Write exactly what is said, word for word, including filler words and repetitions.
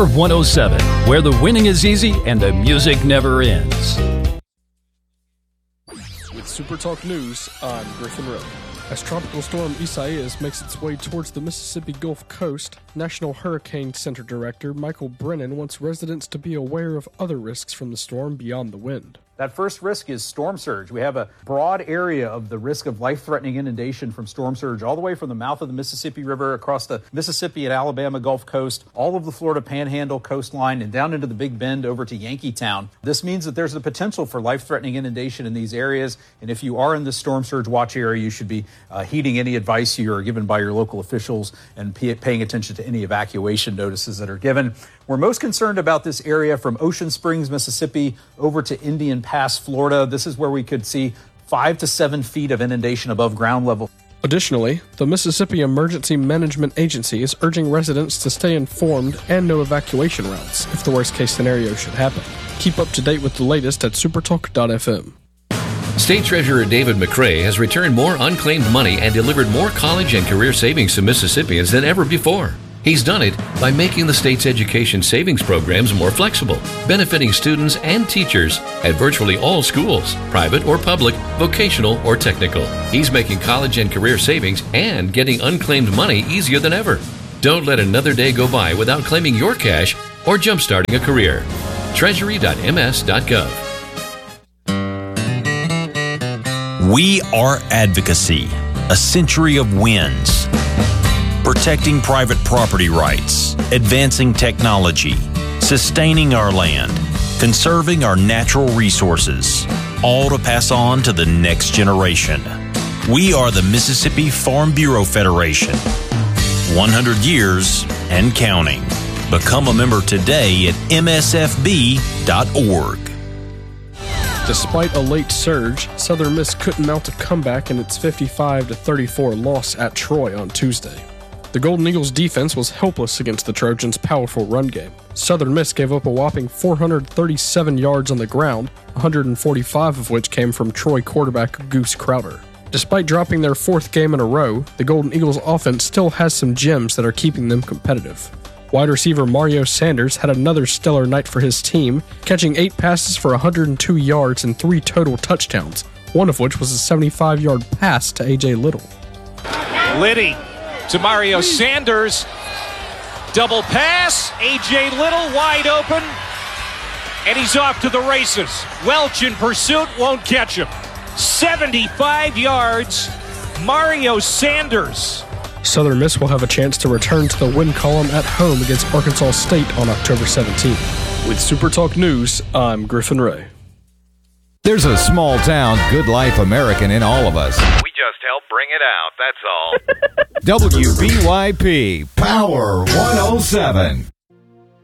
Power one oh seven, where the winning is easy and the music never ends. With Super Talk News, I'm Griffin Rowe. As Tropical Storm Isaias makes its way towards the Mississippi Gulf Coast, National Hurricane Center Director Michael Brennan wants residents to be aware of other risks from the storm beyond the wind. That first risk is storm surge. We have a broad area of the risk of life-threatening inundation from storm surge all the way from the mouth of the Mississippi River across the Mississippi and Alabama Gulf Coast, all of the Florida Panhandle coastline, and down into the Big Bend over to Yankeetown. This means that there's the potential for life-threatening inundation in these areas, and if you are in the storm surge watch area, you should be uh, heeding any advice you are given by your local officials and pay- paying attention to any evacuation notices that are given. We're most concerned about this area from Ocean Springs, Mississippi, over to Indian Pass, Florida. This is where we could see five to seven feet of inundation above ground level. Additionally, the Mississippi Emergency Management Agency is urging residents to stay informed and know evacuation routes if the worst-case scenario should happen. Keep up to date with the latest at supertalk dot f m. State Treasurer David McRae has returned more unclaimed money and delivered more college and career savings to Mississippians than ever before. He's done it by making the state's education savings programs more flexible, benefiting students and teachers at virtually all schools, private or public, vocational or technical. He's making college and career savings and getting unclaimed money easier than ever. Don't let another day go by without claiming your cash or jumpstarting a career. treasury dot m s dot gov. We are advocacy, a century of wins. Protecting private property rights, advancing technology, sustaining our land, conserving our natural resources, all to pass on to the next generation. We are the Mississippi Farm Bureau Federation. one hundred years and counting. Become a member today at m s f b dot org. Despite a late surge, Southern Miss couldn't mount a comeback in its fifty-five to thirty-four loss at Troy on Tuesday. The Golden Eagles defense was helpless against the Trojans' powerful run game. Southern Miss gave up a whopping four hundred thirty-seven yards on the ground, one hundred forty-five of which came from Troy quarterback Goose Crowder. Despite dropping their fourth game in a row, the Golden Eagles offense still has some gems that are keeping them competitive. Wide receiver Mario Sanders had another stellar night for his team, catching eight passes for one hundred two yards and three total touchdowns, one of which was a seventy-five-yard pass to A J Little. Liddy to Mario Sanders. Double pass. A J Little wide open. And he's off to the races. Welch in pursuit, won't catch him. seventy-five yards. Mario Sanders. Southern Miss will have a chance to return to the win column at home against Arkansas State on October seventeenth. With Super Talk News, I'm Griffin Ray. There's a small-town, good-life American in all of us. We just help bring it out, that's all. W B Y P Power one oh seven.